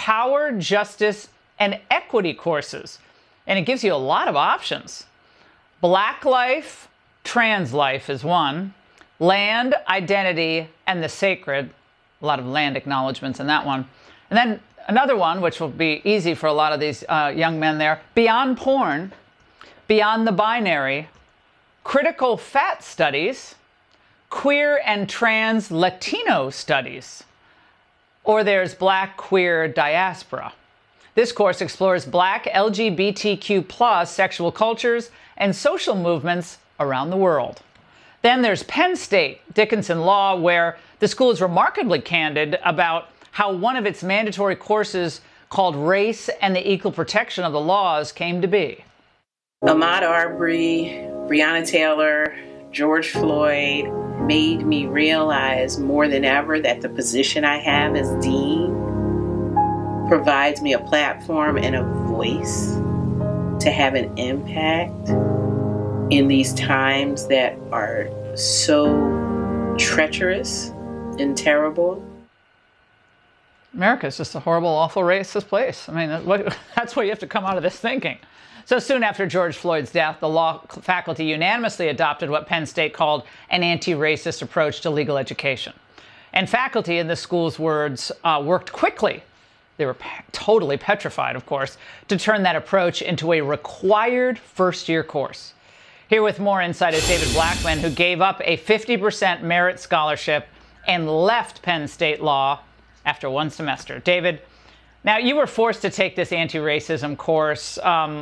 power, justice, and equity courses. And it gives you a lot of options. Black life, trans life is one. Land, identity, and the sacred. A lot of land acknowledgments in that one. And then another one, which will be easy for a lot of these young men there, beyond porn, beyond the binary, critical fat studies, queer and trans Latino studies, or there's Black queer diaspora. This course explores Black LGBTQ+ sexual cultures and social movements around the world. Then there's Penn State Dickinson Law, where the school is remarkably candid about how one of its mandatory courses called Race and the Equal Protection of the Laws came to be. Ahmaud Arbery, Breonna Taylor, George Floyd made me realize more than ever that the position I have as dean provides me a platform and a voice to have an impact in these times that are so treacherous and terrible. America is just a horrible, awful, racist place. I mean, that's what you have to come out of this thinking. So soon after George Floyd's death, the law faculty unanimously adopted what Penn State called an anti-racist approach to legal education. And faculty, in the school's words, worked quickly. They were totally petrified, of course, to turn that approach into a required first-year course. Here with more insight is David Blackman, who gave up a 50% merit scholarship and left Penn State Law after one semester. David, now you were forced to take this anti-racism course.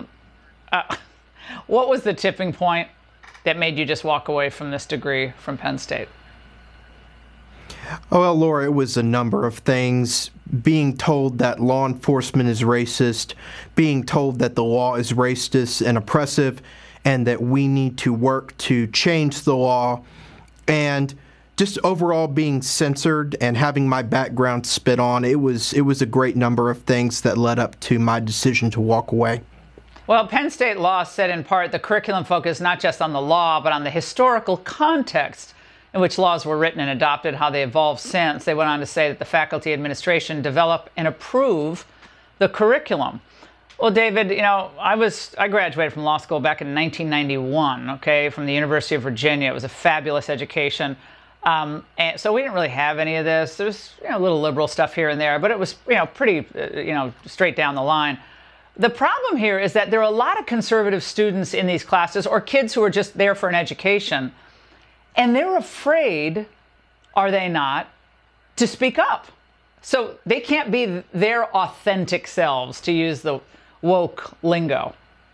What was the tipping point that made you just walk away from this degree from Penn State? Oh, well, Laura, it was a number of things. Being told that law enforcement is racist, being told that the law is racist and oppressive, and that we need to work to change the law, and just overall being censored and having my background spit on. It was a great number of things that led up to my decision to walk away. Well, Penn State Law said in part the curriculum focused not just on the law, but on the historical context in which laws were written and adopted, how they evolved since. They went on to say that the faculty administration develop and approve the curriculum. Well, David, you know, I graduated from law school back in 1991, okay, from the University of Virginia. It was a fabulous education. And so we didn't really have any of this. There's, a little liberal stuff here and there, but it was, pretty, straight down the line. The problem here is that there are a lot of conservative students in these classes, or kids who are just there for an education, and they're afraid, are they not, to speak up. So they can't be their authentic selves, to use the woke lingo.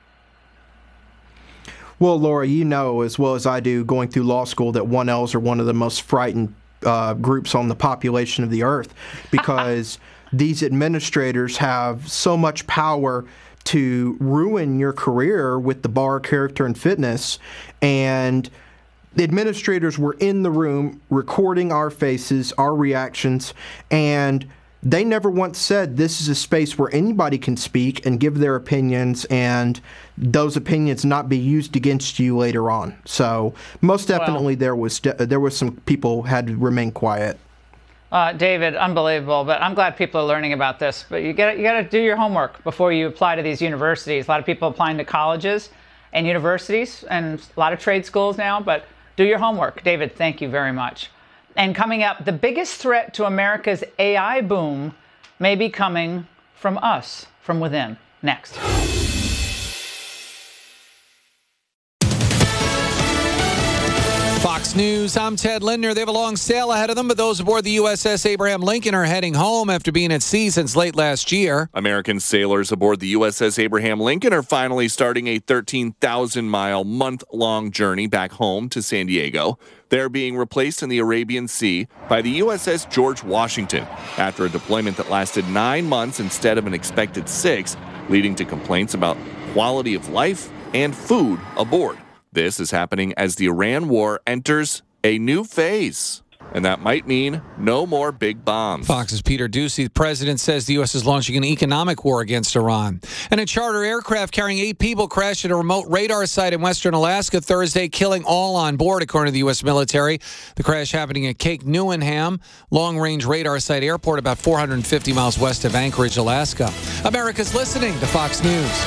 Well, Laura, you know as well as I do, going through law school, that 1Ls are one of the most frightened groups on the population of the earth, because these administrators have so much power to ruin your career with the bar, character, and fitness. And the administrators were in the room recording our faces, our reactions, and they never once said this is a space where anybody can speak and give their opinions, and those opinions not be used against you later on. So most definitely there was some people had to remain quiet. David, unbelievable, but I'm glad people are learning about this. But you got to do your homework before you apply to these universities. A lot of people applying to colleges and universities and a lot of trade schools now, but do your homework. David, thank you very much. And coming up, the biggest threat to America's AI boom may be coming from us, from within. Next. Fox News, I'm Ted Lindner. They have a long sail ahead of them, but those aboard the USS Abraham Lincoln are heading home after being at sea since late last year. American sailors aboard the USS Abraham Lincoln are finally starting a 13,000-mile, month-long journey back home to San Diego. They're being replaced in the Arabian Sea by the USS George Washington after a deployment that lasted 9 months instead of an expected 6, leading to complaints about quality of life and food aboard. This is happening as the Iran war enters a new phase. and that might mean no more big bombs. Fox's Peter Doocy. The president says the U.S. is launching an economic war against Iran. And a charter aircraft carrying 8 people crashed at a remote radar site in western Alaska Thursday, killing all on board, according to the U.S. military. The crash happening at Cape Newenham, long-range radar site airport about 450 miles west of Anchorage, Alaska. America's listening to Fox News.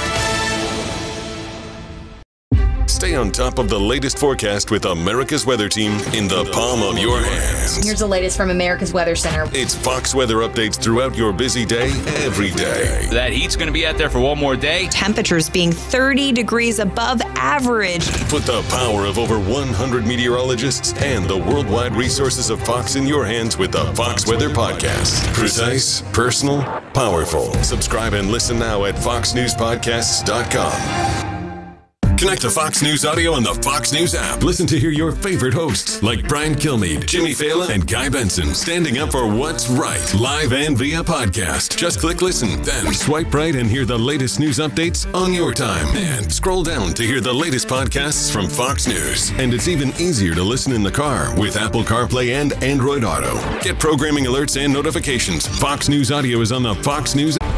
Stay on top of the latest forecast with America's Weather Team in the palm of your hands. Here's the latest from America's Weather Center. It's Fox weather updates throughout your busy day, every day. That heat's going to be out there for one more day. Temperatures being 30 degrees above average. Put the power of over 100 meteorologists and the worldwide resources of Fox in your hands with the Fox Weather Podcast. Precise, personal, powerful. Subscribe and listen now at foxnewspodcasts.com. Connect to Fox News Audio on the Fox News app. Listen to hear your favorite hosts like Brian Kilmeade, Jimmy Fallon, and Guy Benson standing up for what's right, live and via podcast. Just click listen, then swipe right and hear the latest news updates on your time. And scroll down to hear the latest podcasts from Fox News. And it's even easier to listen in the car with Apple CarPlay and Android Auto. Get programming alerts and notifications. Fox News Audio is on the Fox News app.